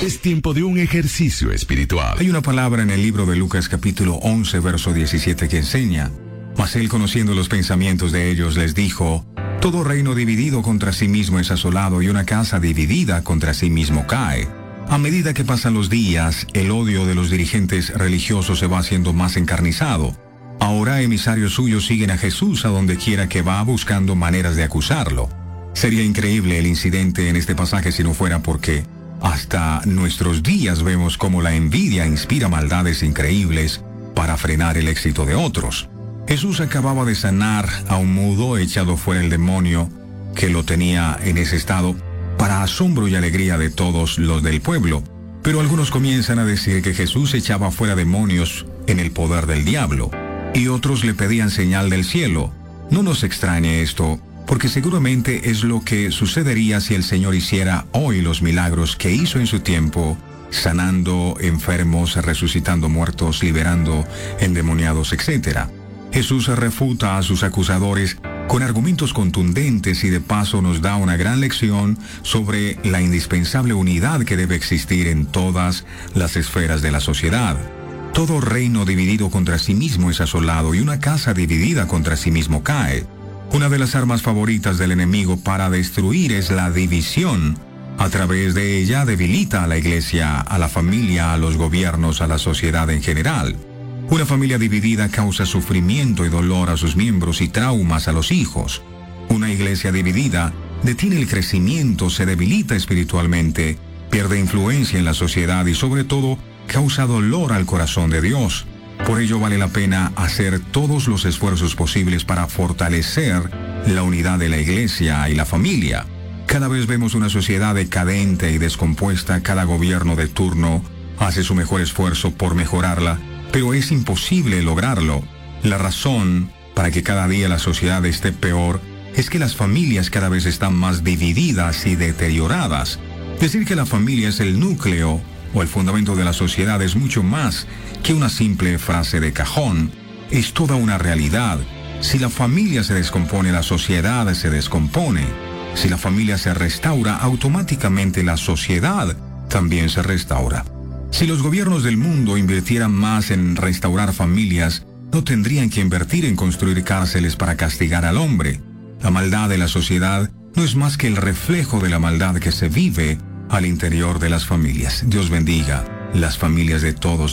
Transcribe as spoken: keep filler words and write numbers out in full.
Es tiempo de un ejercicio espiritual. Hay una palabra en el libro de Lucas capítulo once, verso diecisiete que enseña: mas él, conociendo los pensamientos de ellos, les dijo: todo reino dividido contra sí mismo es asolado, y una casa dividida contra sí mismo cae. A medida que pasan los días, el odio de los dirigentes religiosos se va haciendo más encarnizado. Ahora emisarios suyos siguen a Jesús a donde quiera que va, buscando maneras de acusarlo. Sería increíble el incidente en este pasaje si no fuera porque hasta nuestros días vemos cómo la envidia inspira maldades increíbles para frenar el éxito de otros. Jesús acababa de sanar a un mudo, echado fuera el demonio que lo tenía en ese estado, para asombro y alegría de todos los del pueblo. Pero algunos comienzan a decir que Jesús echaba fuera demonios en el poder del diablo, y otros le pedían señal del cielo. No nos extrañe esto, porque seguramente es lo que sucedería si el Señor hiciera hoy los milagros que hizo en su tiempo, sanando enfermos, resucitando muertos, liberando endemoniados, etcétera. Jesús refuta a sus acusadores con argumentos contundentes y de paso nos da una gran lección sobre la indispensable unidad que debe existir en todas las esferas de la sociedad. Todo reino dividido contra sí mismo es asolado, y una casa dividida contra sí mismo cae. Una de las armas favoritas del enemigo para destruir es la división. A través de ella debilita a la iglesia, a la familia, a los gobiernos, a la sociedad en general. Una familia dividida causa sufrimiento y dolor a sus miembros y traumas a los hijos. Una iglesia dividida detiene el crecimiento, se debilita espiritualmente, pierde influencia en la sociedad y sobre todo causa dolor al corazón de Dios. Por ello vale la pena hacer todos los esfuerzos posibles para fortalecer la unidad de la iglesia y la familia. Cada vez vemos una sociedad decadente y descompuesta. Cada gobierno de turno hace su mejor esfuerzo por mejorarla, pero es imposible lograrlo. La razón para que cada día la sociedad esté peor es que las familias cada vez están más divididas y deterioradas. Decir que la familia es el núcleo o el fundamento de la sociedad es mucho más que una simple frase de cajón. Es toda una realidad. Si la familia se descompone, la sociedad se descompone. Si la familia se restaura, automáticamente la sociedad también se restaura. Si los gobiernos del mundo invirtieran más en restaurar familias, no tendrían que invertir en construir cárceles para castigar al hombre. La maldad de la sociedad no es más que el reflejo de la maldad que se vive al interior de las familias. Dios bendiga las familias de todos